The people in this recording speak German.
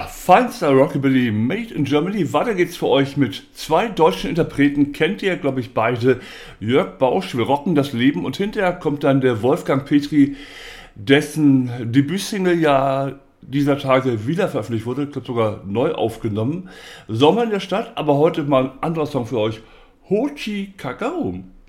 Ja, feinster Rockabilly made in Germany. Weiter geht's für euch mit zwei deutschen Interpreten. Kennt ihr, glaube ich, beide. Jörg Bausch, wir rocken das Leben. Und hinterher kommt dann der Wolfgang Petri, dessen Debütsingle ja dieser Tage wieder veröffentlicht wurde. Ich glaube sogar neu aufgenommen. Sommer in der Stadt, aber heute mal ein anderer Song für euch. Hochi Kakao.